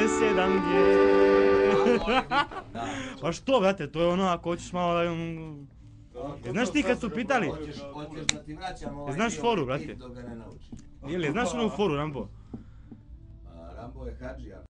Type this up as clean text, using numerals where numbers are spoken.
7G. Pa što, brate, to je ono ako hoćeš malo da... Znaš ti kad su pitali? Hoćeš da ti vraćam ovaj Znaš foru, brate? dok ga ne naučiš. Ili, znaš onu foru, Rambo? Rambo je hadžija.